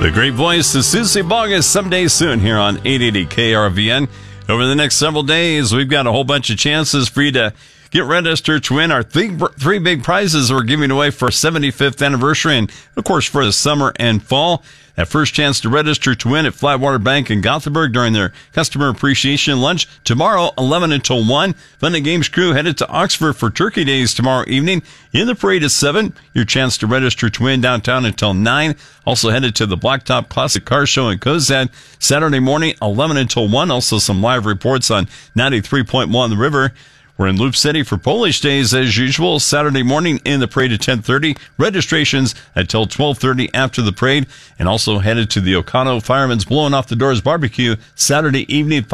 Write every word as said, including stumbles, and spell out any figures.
The great voice of Susie Bogus someday soon here on eight eighty K R V N. Over the next several days, we've got a whole bunch of chances for you to get registered to win our three, three big prizes we're giving away for our seventy-fifth anniversary and, of course, for the summer and fall. That first chance to register to win at Flatwater Bank in Gothenburg during their customer appreciation lunch tomorrow, eleven until one. Fun and Games crew headed to Oxford for Turkey Days tomorrow evening. In the parade at seven, your chance to register to win downtown until nine. Also headed to the Blacktop Classic Car Show in Cozad Saturday morning, eleven until one. Also some live reports on ninety-three point one The River. We're in Loop City for Polish Days as usual, Saturday morning in the parade at ten thirty. Registrations until twelve thirty after the parade. And also headed to the Okano Firemen's Blowing Off the Doors Barbecue Saturday evening.